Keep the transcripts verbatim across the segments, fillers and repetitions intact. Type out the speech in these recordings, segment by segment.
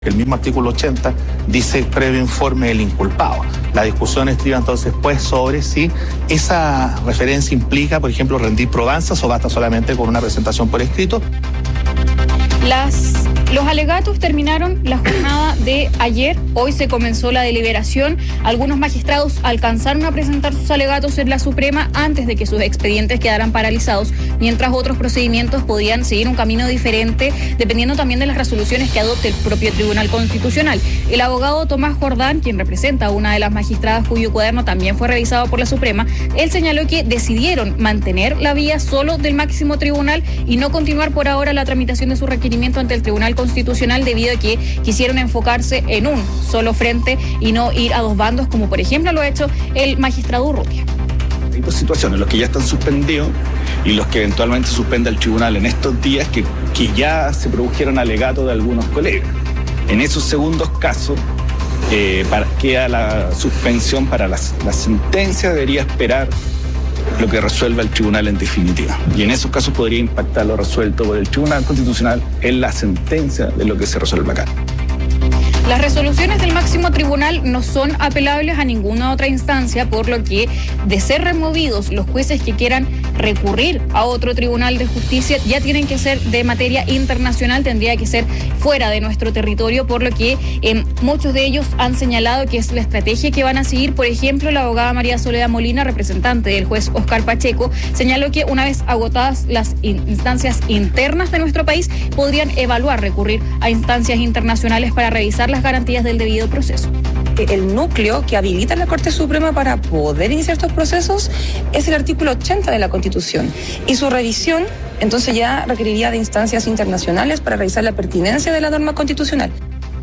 El mismo artículo ochenta dice previo informe del inculpado. La discusión estriba entonces pues sobre si esa referencia implica, por ejemplo, rendir probanzas o basta solamente con una presentación por escrito. Las, los alegatos terminaron la jornada de ayer. Hoy se comenzó la deliberación. Algunos magistrados alcanzaron a presentar sus alegatos en la Suprema antes de que sus expedientes quedaran paralizados, mientras otros procedimientos podían seguir un camino diferente, dependiendo también de las resoluciones que adopte el propio Tribunal Constitucional. El abogado Tomás Jordán, quien representa a una de las magistradas cuyo cuaderno también fue revisado por la Suprema, él señaló que decidieron mantener la vía solo del máximo tribunal y no continuar por ahora la tramitación de su requerimiento ante el Tribunal Constitucional debido a que quisieron enfocarse en un solo frente y no ir a dos bandos, como por ejemplo lo ha hecho el magistrado Urrutia. Hay dos situaciones, los que ya están suspendidos y los que eventualmente suspenda el tribunal en estos días que, que ya se produjeron alegatos de algunos colegas. En esos segundos casos eh, para, queda la suspensión para la, la sentencia, debería esperar lo que resuelva el tribunal en definitiva. Y en esos casos podría impactar lo resuelto por el Tribunal Constitucional en la sentencia de lo que se resuelva acá. Las resoluciones del máximo tribunal no son apelables a ninguna otra instancia, por lo que, de ser removidos los jueces que quieran recurrir a otro tribunal de justicia, ya tienen que ser de materia internacional, tendría que ser fuera de nuestro territorio, por lo que eh, muchos de ellos han señalado que es la estrategia que van a seguir. Por ejemplo, la abogada María Soledad Molina, representante del juez Oscar Pacheco, señaló que una vez agotadas las instancias internas de nuestro país, podrían evaluar recurrir a instancias internacionales para revisar las garantías del debido proceso. El núcleo que habilita la Corte Suprema para poder iniciar estos procesos es el artículo ochenta de la Constitución, y su revisión entonces ya requeriría de instancias internacionales para revisar la pertinencia de la norma constitucional.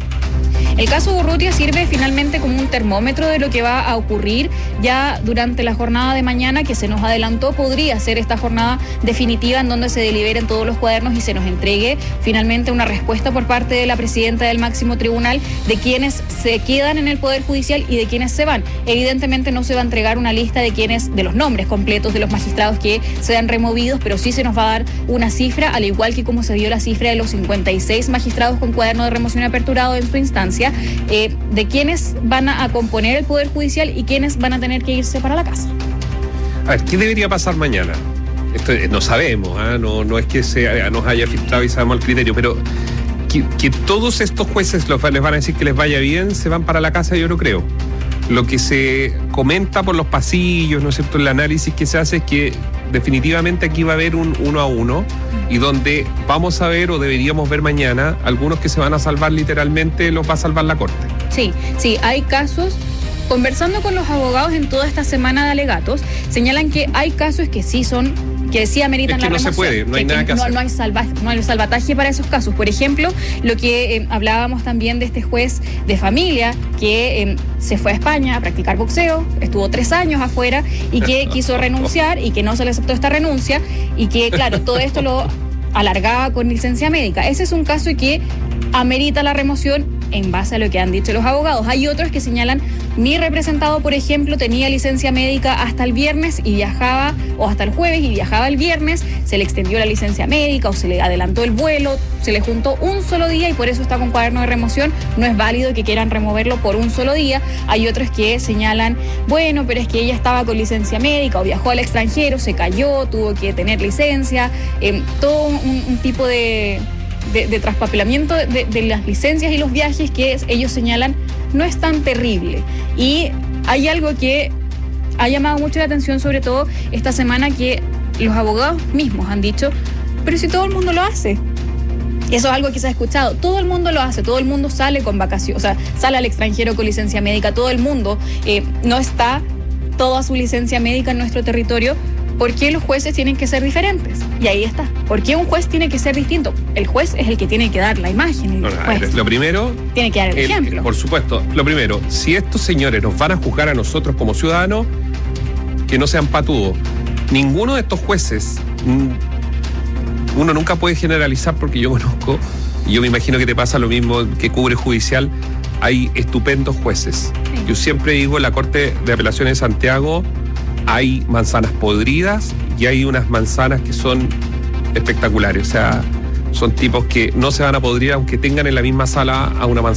El caso Urrutia sirve finalmente como un termómetro de lo que va a ocurrir ya durante la jornada de mañana, que se nos adelantó. Podría ser esta jornada definitiva en donde se deliberen todos los cuadernos y se nos entregue finalmente una respuesta por parte de la presidenta del máximo tribunal de quienes se quedan en el Poder Judicial y de quienes se van. Evidentemente no se va a entregar una lista de quienes, de los nombres completos de los magistrados que sean removidos, pero sí se nos va a dar una cifra, al igual que como se dio la cifra de los cincuenta y seis magistrados con cuaderno de remoción aperturado en su instancia, Eh, de quienes van a, a componer el Poder Judicial y quienes van a tener que irse para la casa. A ver, ¿qué debería pasar mañana? Esto eh, no sabemos, ¿eh? no, no es que se, eh, nos haya filtrado y sabemos el criterio, pero que, que todos estos jueces los, les van a decir que les vaya bien, se van para la casa, yo no creo. Lo que se comenta por los pasillos, ¿no es cierto?, el análisis que se hace es que definitivamente aquí va a haber un uno a uno y donde vamos a ver o deberíamos ver mañana algunos que se van a salvar literalmente, los va a salvar la Corte. Sí, sí, hay casos. Conversando con los abogados en toda esta semana de alegatos, señalan que hay casos que sí son, que sí ameritan es que la no remoción. Se puede, no hay que nada que no, hacer. No hay, salva, no hay salvataje para esos casos. Por ejemplo, lo que eh, hablábamos también de este juez de familia que eh, se fue a España a practicar boxeo, estuvo tres años afuera y que quiso renunciar y que no se le aceptó esta renuncia y que, claro, todo esto lo alargaba con licencia médica. Ese es un caso que amerita la remoción en base a lo que han dicho los abogados. Hay otros que señalan, mi representado, por ejemplo, tenía licencia médica hasta el viernes y viajaba, o hasta el jueves y viajaba el viernes, se le extendió la licencia médica o se le adelantó el vuelo, se le juntó un solo día y por eso está con cuaderno de remoción. No es válido que quieran removerlo por un solo día. Hay otros que señalan, bueno, pero es que ella estaba con licencia médica o viajó al extranjero, se cayó, tuvo que tener licencia, eh, todo un, un tipo de... de, de traspapelamiento de, de las licencias y los viajes que es, ellos señalan no es tan terrible. Y hay algo que ha llamado mucho la atención, sobre todo esta semana, que los abogados mismos han dicho, pero si todo el mundo lo hace. Eso es algo que se ha escuchado. Todo el mundo lo hace, todo el mundo sale con vacaciones, o sea, sale al extranjero con licencia médica, todo el mundo eh, no está toda su licencia médica en nuestro territorio. ¿Por qué los jueces tienen que ser diferentes? Y ahí está. ¿Por qué un juez tiene que ser distinto? El juez es el que tiene que dar la imagen. El no, no, juez lo primero... tiene que dar el, el ejemplo. Por supuesto. Lo primero, si estos señores nos van a juzgar a nosotros como ciudadanos, que no sean patudos. Ninguno de estos jueces, uno nunca puede generalizar porque yo conozco, y yo me imagino que te pasa lo mismo que cubre judicial, hay estupendos jueces. Sí. Yo siempre digo, en la Corte de Apelaciones de Santiago hay manzanas podridas y hay unas manzanas que son espectaculares. O sea, Son tipos que no se van a podrir aunque tengan en la misma sala a una manzana.